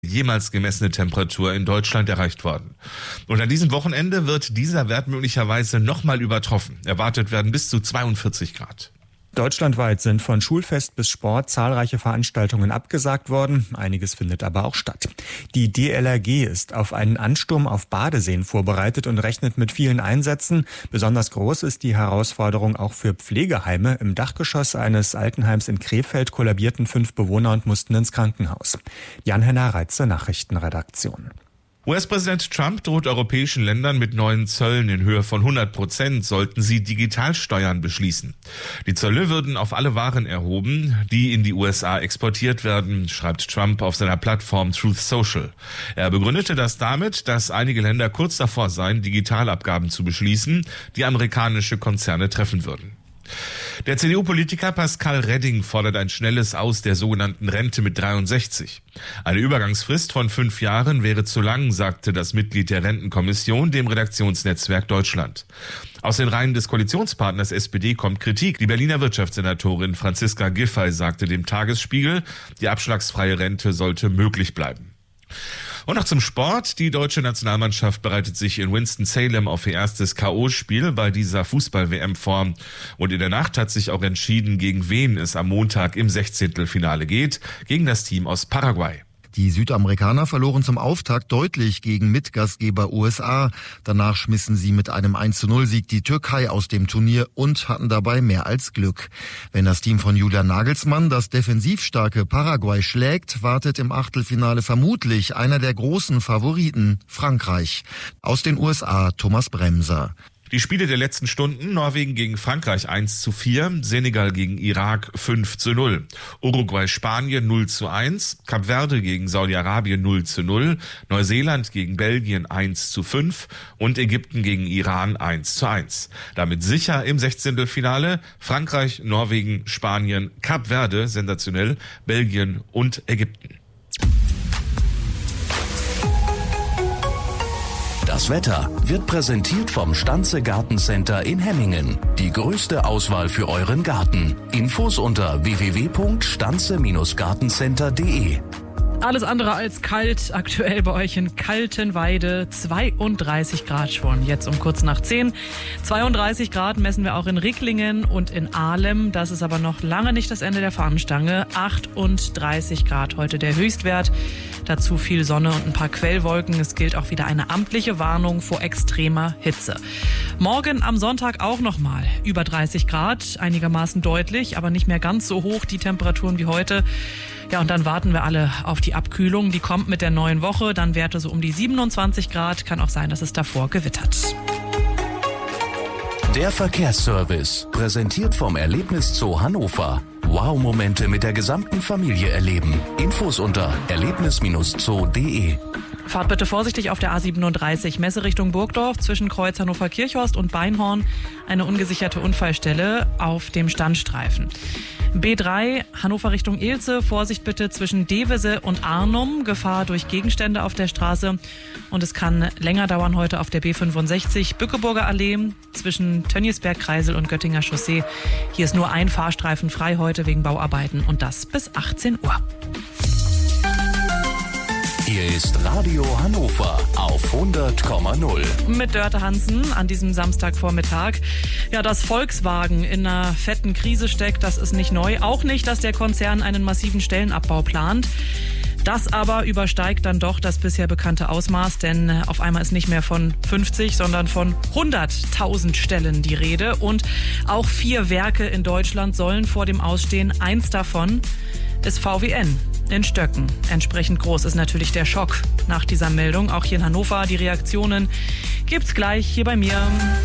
jemals gemessene Temperatur in Deutschland erreicht worden. Und an diesem Wochenende wird dieser Wert möglicherweise nochmal übertroffen. Erwartet werden bis zu 42 Grad. Deutschlandweit sind von Schulfest bis Sport zahlreiche Veranstaltungen abgesagt worden. Einiges findet aber auch statt. Die DLRG ist auf einen Ansturm auf Badeseen vorbereitet und rechnet mit vielen Einsätzen. Besonders groß ist die Herausforderung auch für Pflegeheime. Im Dachgeschoss eines Altenheims in Krefeld kollabierten 5 Bewohner und mussten ins Krankenhaus. Jan-Henner Reitze, Nachrichtenredaktion. US-Präsident Trump droht europäischen Ländern mit neuen Zöllen in Höhe von 100%, sollten sie Digitalsteuern beschließen. Die Zölle würden auf alle Waren erhoben, die in die USA exportiert werden, schreibt Trump auf seiner Plattform Truth Social. Er begründete das damit, dass einige Länder kurz davor seien, Digitalabgaben zu beschließen, die amerikanische Konzerne treffen würden. Der CDU-Politiker Pascal Redding fordert ein schnelles Aus der sogenannten Rente mit 63. Eine Übergangsfrist von 5 Jahren wäre zu lang, sagte das Mitglied der Rentenkommission dem Redaktionsnetzwerk Deutschland. Aus den Reihen des Koalitionspartners SPD kommt Kritik. Die Berliner Wirtschaftssenatorin Franziska Giffey sagte dem Tagesspiegel, die abschlagsfreie Rente sollte möglich bleiben. Und noch zum Sport. Die deutsche Nationalmannschaft bereitet sich in Winston-Salem auf ihr erstes K.O.-Spiel bei dieser Fußball-WM vor. Und in der Nacht hat sich auch entschieden, gegen wen es am Montag im 16. geht, gegen das Team aus Paraguay. Die Südamerikaner verloren zum Auftakt deutlich gegen Mitgastgeber USA. Danach schmissen sie mit einem 1:0-Sieg die Türkei aus dem Turnier und hatten dabei mehr als Glück. Wenn das Team von Julian Nagelsmann das defensiv starke Paraguay schlägt, wartet im Achtelfinale vermutlich einer der großen Favoriten, Frankreich. Aus den USA Thomas Bremser. Die Spiele der letzten Stunden: Norwegen gegen Frankreich 1:4, Senegal gegen Irak 5:0, Uruguay Spanien 0:1, Kap Verde gegen Saudi-Arabien 0:0, Neuseeland gegen Belgien 1:5 und Ägypten gegen Iran 1:1. Damit sicher im 16. Frankreich, Norwegen, Spanien, Kap Verde, sensationell, Belgien und Ägypten. Das Wetter wird präsentiert vom Stanze Gartencenter in Hemmingen. Die größte Auswahl für euren Garten. Infos unter www.stanze-gartencenter.de. Alles andere als kalt, aktuell bei euch in Kaltenweide, 32 Grad schon, jetzt um kurz nach 10. 32 Grad messen wir auch in Ricklingen und in Ahlem, das ist aber noch lange nicht das Ende der Fahnenstange. 38 Grad heute der Höchstwert, dazu viel Sonne und ein paar Quellwolken. Es gilt auch wieder eine amtliche Warnung vor extremer Hitze. Morgen am Sonntag auch nochmal über 30 Grad, einigermaßen deutlich, aber nicht mehr ganz so hoch die Temperaturen wie heute. Ja, und dann warten wir alle auf die Abkühlung. Die kommt mit der neuen Woche. Dann Werte so um die 27 Grad. Kann auch sein, dass es davor gewittert. Der Verkehrsservice, präsentiert vom Erlebniszoo Hannover. Wow-Momente mit der gesamten Familie erleben. Infos unter erlebnis-zoo.de. Fahrt bitte vorsichtig auf der A37, Messe Richtung Burgdorf, zwischen Kreuz Hannover-Kirchhorst und Beinhorn. Eine ungesicherte Unfallstelle auf dem Standstreifen. B3, Hannover Richtung Ilze, Vorsicht bitte zwischen Devese und Arnum, Gefahr durch Gegenstände auf der Straße. Und es kann länger dauern heute auf der B65, Bückeburger Allee, zwischen Tönniesberg-Kreisel und Göttinger Chaussee. Hier ist nur ein Fahrstreifen frei heute wegen Bauarbeiten und das bis 18 Uhr. Hier ist Radio Hannover auf 100,0. Mit Dörte Hansen an diesem Samstagvormittag. Ja, dass Volkswagen in einer fetten Krise steckt, das ist nicht neu. Auch nicht, dass der Konzern einen massiven Stellenabbau plant. Das aber übersteigt dann doch das bisher bekannte Ausmaß, denn auf einmal ist nicht mehr von 50, sondern von 100.000 Stellen die Rede. Und auch 4 Werke in Deutschland sollen vor dem Ausstehen. Eins davon ist VWN in Stöcken. Entsprechend groß ist natürlich der Schock nach dieser Meldung. Auch hier in Hannover, die Reaktionen gibt's gleich hier bei mir.